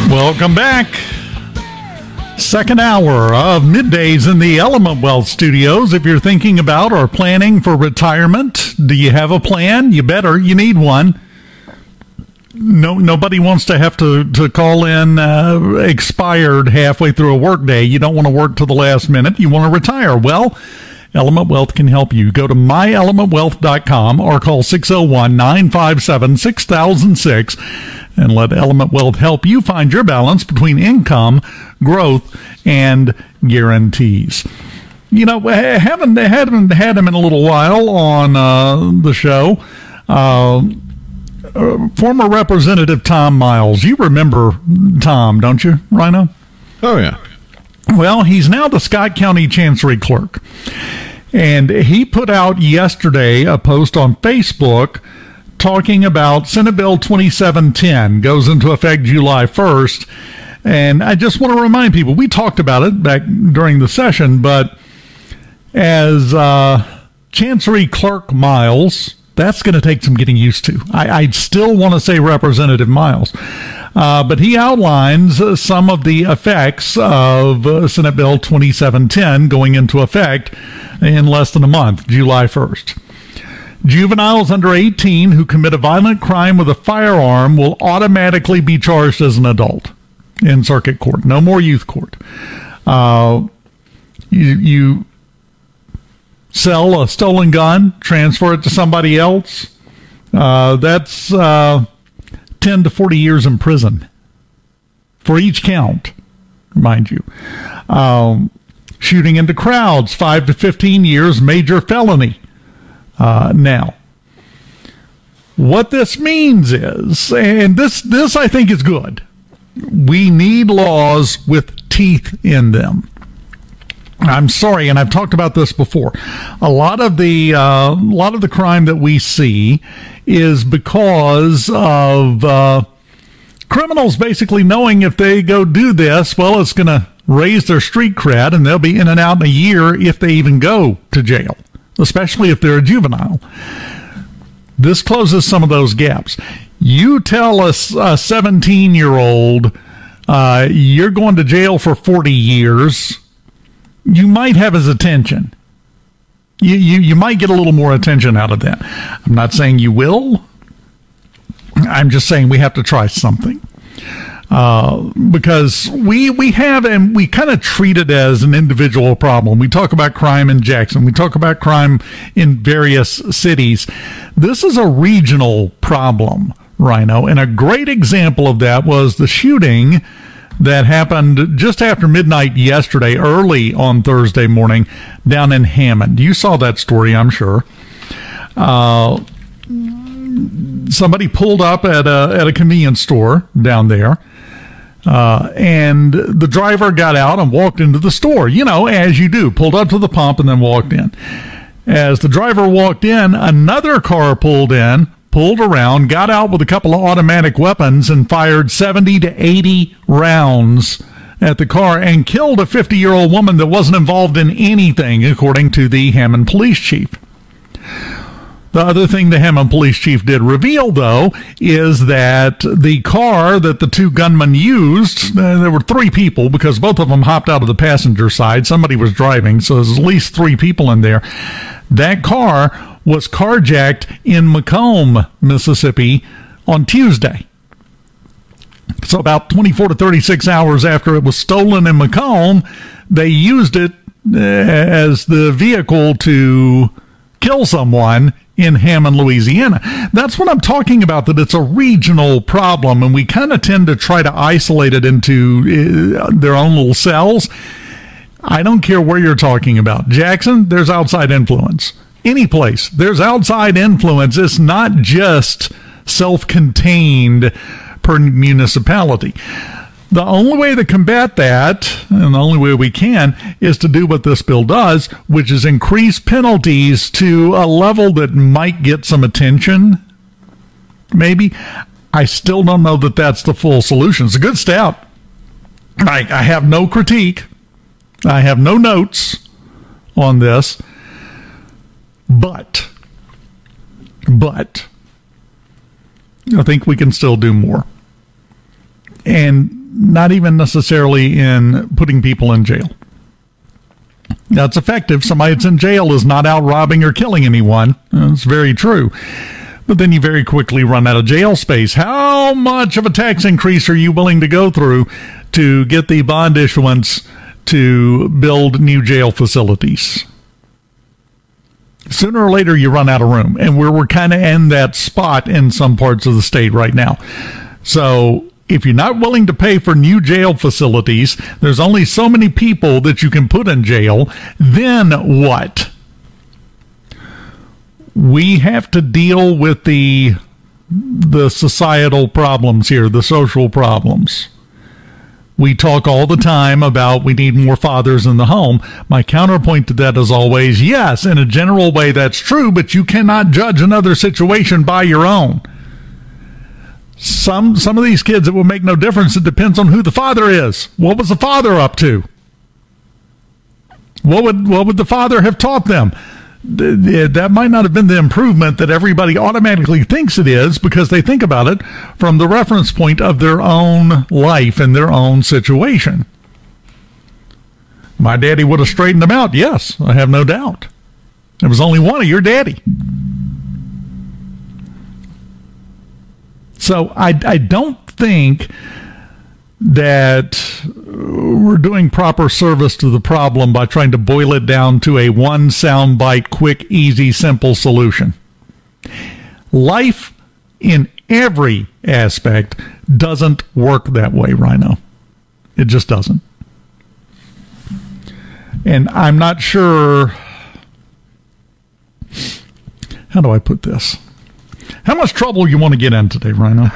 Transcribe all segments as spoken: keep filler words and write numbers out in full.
Welcome back. Second hour of Middays in the Element Wealth Studios. If you're thinking about or planning for retirement, do you have a plan? You better. You need one. No, nobody wants to have to, to call in uh, expired halfway through a workday. You don't want to work to the last minute. You want to retire. Well, Element Wealth can help you. Go to my element wealth dot com or call six oh one, nine five seven, six thousand six and let Element Wealth help you find your balance between income, growth, and guarantees. You know, haven't haven't had him in a little while on uh, the show. Uh, uh, former Representative Tom Miles. You remember Tom, don't you, Rhino? Oh, yeah. Well, he's now the Scott County Chancery Clerk. And he put out yesterday a post on Facebook talking about Senate Bill twenty-seven ten, goes into effect July first. And I just want to remind people, we talked about it back during the session, but as uh, Chancery Clerk Miles, that's going to take some getting used to. I, I still want to say Representative Miles. Uh, but he outlines uh, some of the effects of uh, Senate Bill twenty-seven ten going into effect in less than a month, July first. Juveniles under eighteen who commit a violent crime with a firearm will automatically be charged as an adult in circuit court. No more youth court. Uh, you, you sell a stolen gun, transfer it to somebody else. Uh, that's... Uh, ten to forty years in prison for each count, mind you. Um, shooting into crowds, five to fifteen years, major felony. Uh, now, what this means is, and this, this I think is good, we need laws with teeth in them. I'm sorry, and I've talked about this before. A lot of the uh, a lot of the crime that we see is because of uh, criminals basically knowing if they go do this, well, it's going to raise their street cred, and they'll be in and out in a year if they even go to jail, especially if they're a juvenile. This closes some of those gaps. You tell a seventeen-year-old uh, you're going to jail for forty years, you might have his attention. You, you you might get a little more attention out of that. I'm not saying you will. I'm just saying we have to try something. Uh, because we we have, and we kind of treat it as an individual problem. We talk about crime in Jackson. We talk about crime in various cities. This is a regional problem, Rhino. And a great example of that was the shooting that happened just after midnight yesterday, early on Thursday morning, down in Hammond. You saw that story, I'm sure. Uh, somebody pulled up at a at a convenience store down there, uh, and the driver got out and walked into the store. You know, as you do, pulled up to the pump and then walked in. As the driver walked in, another car pulled in, pulled around, got out with a couple of automatic weapons, and fired seventy to eighty rounds at the car and killed a fifty-year-old woman that wasn't involved in anything, according to the Hammond police chief. The other thing the Hammond police chief did reveal, though, is that the car that the two gunmen used, uh, there were three people because both of them hopped out of the passenger side. Somebody was driving, so there's at least three people in there. That car was carjacked in Macomb, Mississippi on Tuesday. So about twenty-four to thirty-six hours after it was stolen in Macomb, they used it as the vehicle to kill someone in Hammond, Louisiana. That's what I'm talking about, that it's a regional problem, and we kind of tend to try to isolate it into uh, their own little cells. I don't care where you're talking about. Jackson, there's outside influence. Any place, there's outside influence. It's not just self-contained per municipality. The only way to combat that, and the only way we can, is to do what this bill does, which is increase penalties to a level that might get some attention, maybe. I still don't know that that's the full solution. It's a good step. I, I have no critique. I have no notes on this. But, but, I think we can still do more. And not even necessarily in putting people in jail. That's effective. Somebody that's in jail is not out robbing or killing anyone. That's very true. But then you very quickly run out of jail space. How much of a tax increase are you willing to go through to get the bond issuance to build new jail facilities? Sooner or later, you run out of room. And we're, we're kind of in that spot in some parts of the state right now. So if you're not willing to pay for new jail facilities, there's only so many people that you can put in jail. Then what? We have to deal with the the societal problems here, the social problems. We talk all the time about we need more fathers in the home. My counterpoint to that is always, yes, in a general way that's true, but you cannot judge another situation by your own. Some some of these kids, it will make no difference. It depends on who the father is. What was the father up to? What would what would the father have taught them? That might not have been the improvement that everybody automatically thinks it is, because they think about it from the reference point of their own life and their own situation. My daddy would have straightened them out. Yes, I have no doubt. There was only one of your daddy. So I, I don't think that we're doing proper service to the problem by trying to boil it down to a one soundbite, quick, easy, simple solution. Life in every aspect doesn't work that way, Rhino. It just doesn't. And I'm not sure, how do I put this? How much trouble you want to get in today, Rhino?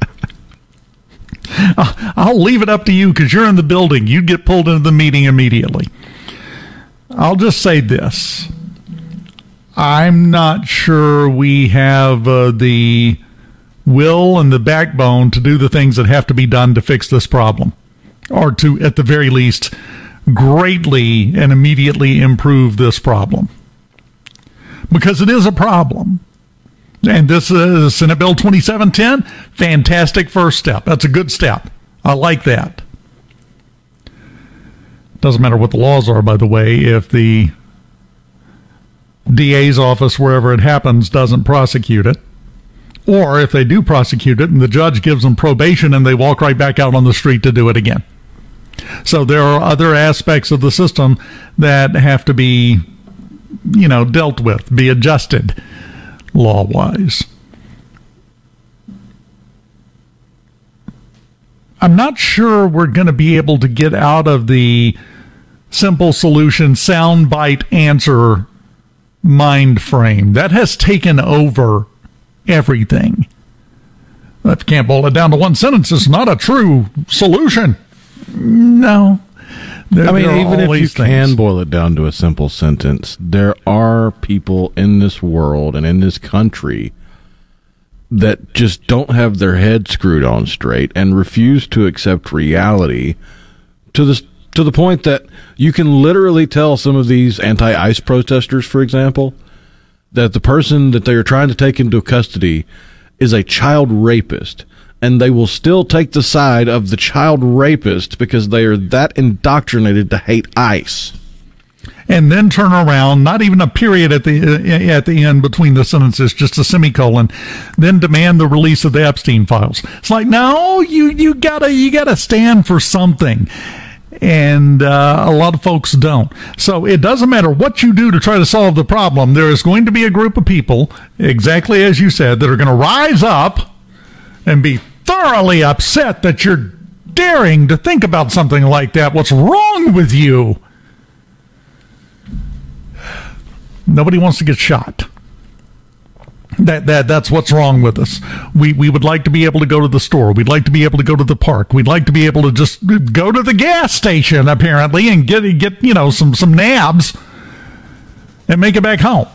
I'll leave it up to you because you're in the building. You get pulled into the meeting immediately. I'll just say this. I'm not sure we have uh, the will and the backbone to do the things that have to be done to fix this problem, or to, at the very least, greatly and immediately improve this problem. Because it is a problem. And this is Senate Bill twenty-seven ten. Fantastic first step. That's a good step. I like that. Doesn't matter what the laws are, by the way, if the D A's office, wherever it happens, doesn't prosecute it. Or if they do prosecute it and the judge gives them probation and they walk right back out on the street to do it again. So there are other aspects of the system that have to be, you know, dealt with, be adjusted law-wise. I'm not sure we're going to be able to get out of the simple solution, soundbite answer mind frame. That has taken over everything. If you can't boil it down to one sentence, it's not a true solution. No. There, I mean, even if you things. can boil it down to a simple sentence, there are people in this world and in this country that just don't have their head screwed on straight and refuse to accept reality to the, to the point that you can literally tell some of these anti-ICE protesters, for example, that the person that they are trying to take into custody is a child rapist. And they will still take the side of the child rapist because they are that indoctrinated to hate ICE. And then turn around, not even a period at the at the end between the sentences, just a semicolon, then demand the release of the Epstein files. It's like, no, you you gotta you gotta stand for something. And uh, a lot of folks don't. So it doesn't matter what you do to try to solve the problem. There is going to be a group of people, exactly as you said, that are going to rise up and be thoroughly upset that you're daring to think about something like that. What's wrong with you? Nobody wants to get shot. That that that's what's wrong with us. We we would like to be able to go to the store. We'd like to be able to go to the park. We'd like to be able to just go to the gas station, apparently, and get get you know some some nabs and make it back home.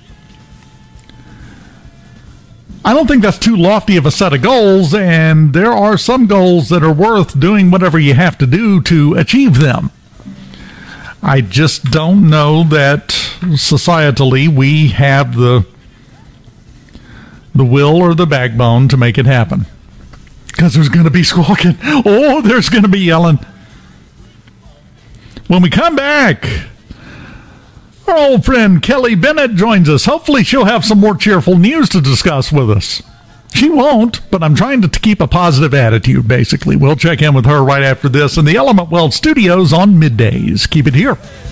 I don't think that's too lofty of a set of goals, and there are some goals that are worth doing whatever you have to do to achieve them. I just don't know that societally we have the the will or the backbone to make it happen. Because there's going to be squawking. Oh, there's going to be yelling. When we come back, our old friend Kelly Bennett joins us. Hopefully she'll have some more cheerful news to discuss with us. She won't, but I'm trying to keep a positive attitude, basically. We'll check in with her right after this in the Element Wealth Studios on Middays. Keep it here.